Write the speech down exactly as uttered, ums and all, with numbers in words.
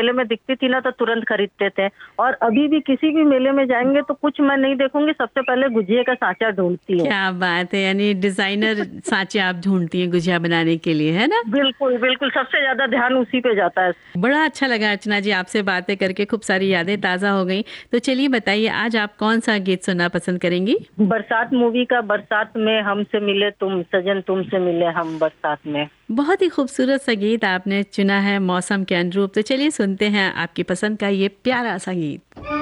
मेले में दिखती थी ना तो तुरंत खरीदते थे। और अभी भी किसी भी मेले में जाएंगे तो कुछ मैं नहीं देखूंगी, सबसे पहले गुजिया का सांचा ढूंढती हूँ। क्या बात है, यानी डिजाइनर सांचे आप ढूंढती हैं गुजिया बनाने के लिए, है ना? बिल्कुल बिल्कुल, सबसे ज्यादा ध्यान उसी पे जाता है। बड़ा अच्छा लगा अर्चना जी आपसे बातें करके, खूब सारी यादें ताज़ा हो गई। तो चलिए बताइए, आज आप कौन सा गीत सुनना पसंद करेंगी? बरसात मूवी का बरसात में हमसे मिले तुम सजन, तुमसे मिले हम बरसात में। बहुत ही खूबसूरत सा गीत आपने चुना है मौसम के अनुरूप। तो चलिए सुनते हैं आपकी पसंद का ये प्यारा सा गीत।